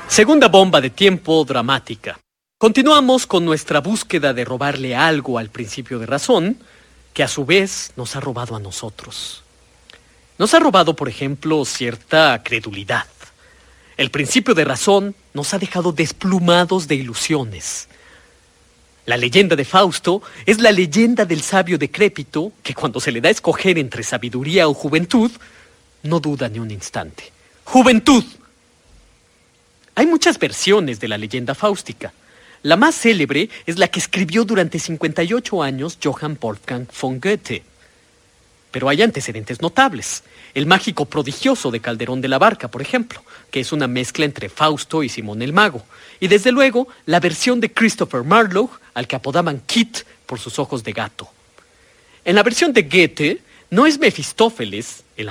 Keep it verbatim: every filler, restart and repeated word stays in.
Segunda bomba de tiempo dramática. Continuamos con nuestra búsqueda de robarle algo al principio de razón, que a su vez nos ha robado a nosotros. Nos ha robado, por ejemplo, cierta credulidad. El principio de razón nos ha dejado desplumados de ilusiones. La leyenda de Fausto es la leyenda del sabio decrépito que cuando se le da a escoger entre sabiduría o juventud, no duda ni un instante. ¡Juventud! Hay muchas versiones de la leyenda fáustica. La más célebre es la que escribió durante cincuenta y ocho años Johann Wolfgang von Goethe. Pero hay antecedentes notables. El mágico prodigioso de Calderón de la Barca, por ejemplo, que es una mezcla entre Fausto y Simón el Mago. Y desde luego, la versión de Christopher Marlowe, al que apodaban Kit por sus ojos de gato. En la versión de Goethe, no es Mefistófeles,